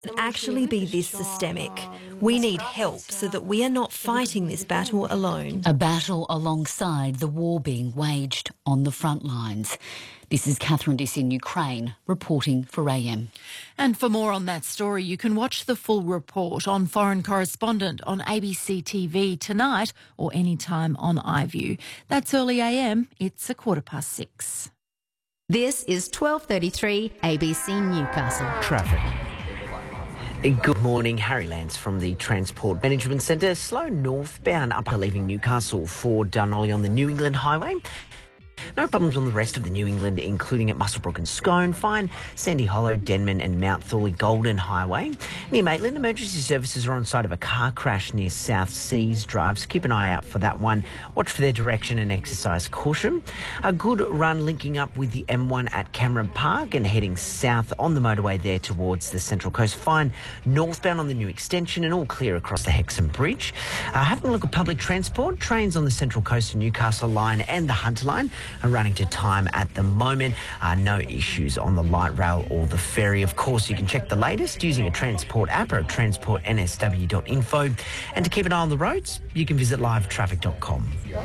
actually be this systemic. We need help so that we are not fighting this battle alone. A battle alongside the war being waged on the front lines. This is Catherine Diss in Ukraine, reporting for AM. And for more on that story, you can watch the full report on Foreign Correspondent on ABC TV tonight or anytime on iView. That's early AM. It's 6:15. This is 12:33 ABC Newcastle. Traffic. Good morning, Harry Lance from the Transport Management Centre. Slow northbound up leaving Newcastle for Dunolly on the New England Highway. No problems on the rest of the New England, including at Muswellbrook and Scone. Fine, Sandy Hollow, Denman and Mount Thorley Golden Highway. Near Maitland, emergency services are on site of a car crash near South Seas Drive, so keep an eye out for that one. Watch for their direction and exercise caution. A good run linking up with the M1 at Cameron Park and heading south on the motorway there towards the Central Coast. Fine, northbound on the new extension and all clear across the Hexham Bridge. Having a look at public transport, trains on the Central Coast and Newcastle line and the Hunter line are running to time at the moment. No issues on the light rail or the ferry. Of course, you can check the latest using a Transport app or at transportnsw.info. And to keep an eye on the roads, you can visit livetraffic.com.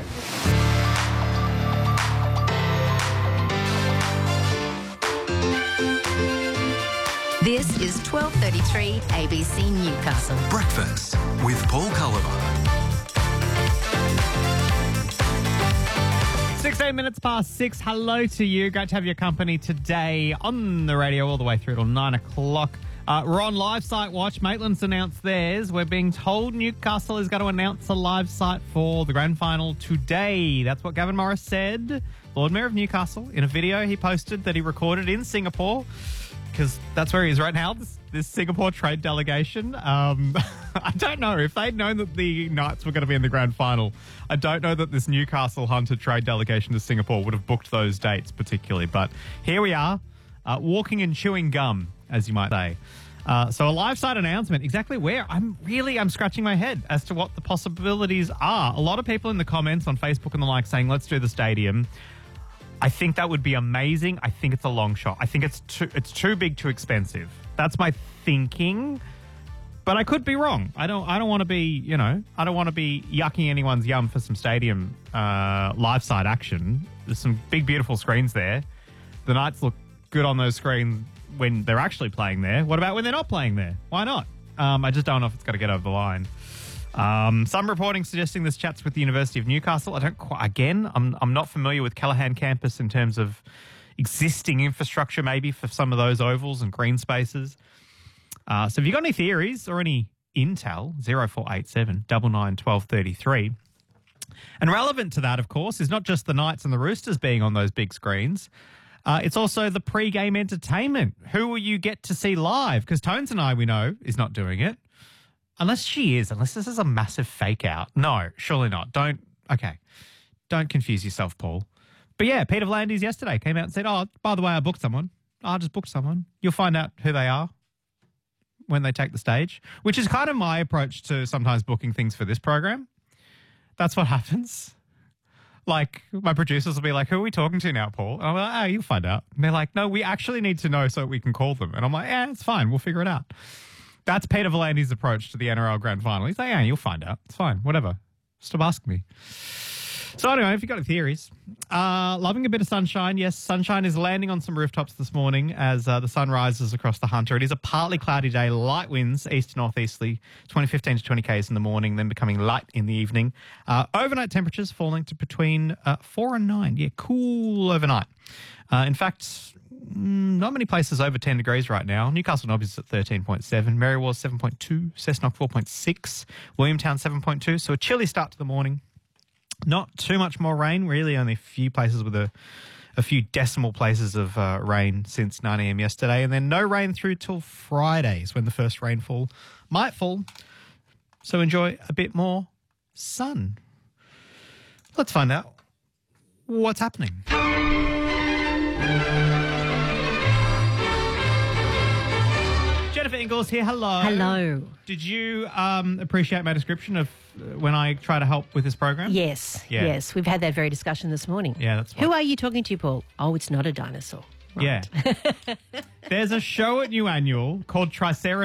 This is 12:33 ABC Newcastle. Breakfast with Paul Culliver. 16 minutes past 6. Hello to you. Great to have your company today on the radio all the way through till 9 o'clock. We're on live site watch. Maitland's announced theirs. We're being told Newcastle is going to announce a live site for the grand final today. That's what Gavin Morris said. Lord Mayor of Newcastle, in a video he posted that he recorded in Singapore, because that's where he is right now, this Singapore trade delegation. I don't know. If they'd known that the Knights were going to be in the grand final, I don't know that this Newcastle Hunter trade delegation to Singapore would have booked those dates particularly. But here we are, walking and chewing gum, as you might say. So a live site announcement, exactly where? I'm scratching my head as to what the possibilities are. A lot of people in the comments on Facebook and the like saying, let's do the stadium. I think that would be amazing. I think it's a long shot. I think it's too big, too expensive. That's my thinking, but I could be wrong. I don't want to be, I don't want to be yucking anyone's yum for some stadium live site action. There's some big, beautiful screens there. The Knights look good on those screens when they're actually playing there. What about when they're not playing there? Why not? I just don't know if it's going to get over the line. Some reporting suggesting this chat's with the University of Newcastle. I'm not familiar with Callaghan campus in terms of existing infrastructure maybe for some of those ovals and green spaces. So have you got any theories or any intel? 0487 99 1233. And relevant to that, of course, is not just the Knights and the Roosters being on those big screens. It's also the pre-game entertainment. Who will you get to see live? Because Tones and I, we know, is not doing it. Unless this is a massive fake out. No, surely not. Don't confuse yourself, Paul. But yeah, Peter V'landys yesterday came out and said, oh, by the way, I booked someone. I just booked someone. You'll find out who they are when they take the stage, which is kind of my approach to sometimes booking things for this program. That's what happens. Like, my producers will be like, who are we talking to now, Paul? And I'm like, you'll find out. And they're like, no, we actually need to know so we can call them. And I'm like, it's fine. We'll figure it out. That's Peter V'landys' approach to the NRL Grand Final. He's like, you'll find out. It's fine. Whatever. Stop asking me. So anyway, if you've got any theories. Loving a bit of sunshine. Yes, sunshine is landing on some rooftops this morning as the sun rises across the Hunter. It is a partly cloudy day. Light winds, east to northeasterly, 15 to 20 k's in the morning, then becoming light in the evening. Overnight temperatures falling to between 4 and 9. Yeah, cool overnight. In fact, not many places over 10 degrees right now. Newcastle Nobby is at 13.7, Merriwars 7.2, Cessnock 4.6, Williamtown 7.2. So a chilly start to the morning. Not too much more rain, really only a few places with a few decimal places of rain since 9 a.m. yesterday. And then no rain through till Fridays when the first rainfall might fall. So enjoy a bit more sun. Let's find out what's happening. Jennifer Ingles here. Hello. Hello. Did you appreciate my description of when I try to help with this program? Yes. Yeah. Yes. We've had that very discussion this morning. Yeah, that's Who are you talking to, Paul? Oh, it's not a dinosaur. Right. Yeah. There's a show at New Annual called Triceratops